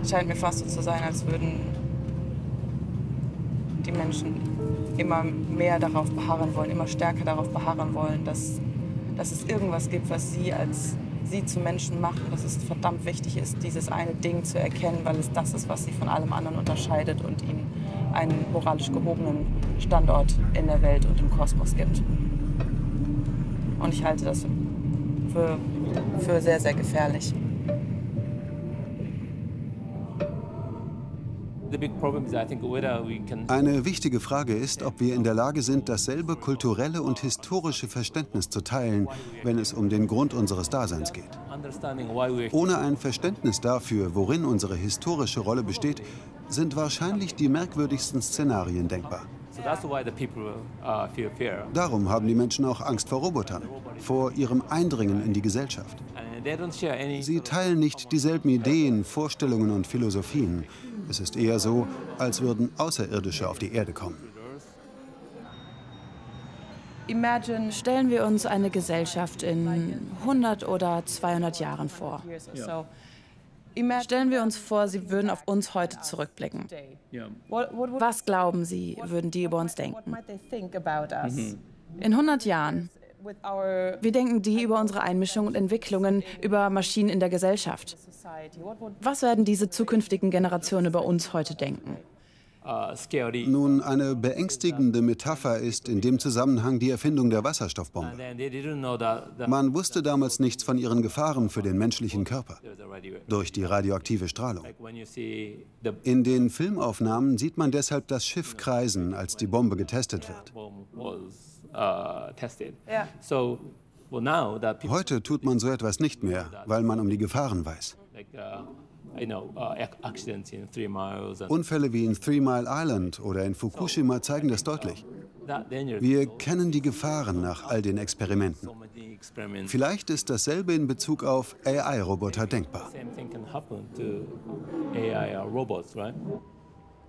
scheint mir fast so zu sein, als würden die Menschen immer mehr darauf beharren wollen, immer stärker darauf beharren wollen, dass es irgendwas gibt, was sie zu Menschen macht, dass es verdammt wichtig ist, dieses eine Ding zu erkennen, weil es das ist, was sie von allem anderen unterscheidet und ihnen einen moralisch gehobenen Standort in der Welt und im Kosmos gibt. Und ich halte das für sehr, sehr gefährlich. Eine wichtige Frage ist, ob wir in der Lage sind, dasselbe kulturelle und historische Verständnis zu teilen, wenn es um den Grund unseres Daseins geht. Ohne ein Verständnis dafür, worin unsere historische Rolle besteht, sind wahrscheinlich die merkwürdigsten Szenarien denkbar. Darum haben die Menschen auch Angst vor Robotern, vor ihrem Eindringen in die Gesellschaft. Sie teilen nicht dieselben Ideen, Vorstellungen und Philosophien. Es ist eher so, als würden Außerirdische auf die Erde kommen. Stellen wir uns eine Gesellschaft in 100 oder 200 Jahren vor. Stellen wir uns vor, Sie würden auf uns heute zurückblicken. Was glauben Sie, würden die über uns denken? In 100 Jahren. Wie denken die über unsere Einmischung und Entwicklungen, über Maschinen in der Gesellschaft? Was werden diese zukünftigen Generationen über uns heute denken? Nun, eine beängstigende Metapher ist in dem Zusammenhang die Erfindung der Wasserstoffbombe. Man wusste damals nichts von ihren Gefahren für den menschlichen Körper durch die radioaktive Strahlung. In den Filmaufnahmen sieht man deshalb das Schiff kreisen, als die Bombe getestet wird. Heute tut man so etwas nicht mehr, weil man um die Gefahren weiß. Unfälle wie in 3 Mile Island oder in Fukushima zeigen das deutlich. Wir kennen die Gefahren nach all den Experimenten. Vielleicht ist dasselbe in Bezug auf AI-Roboter denkbar.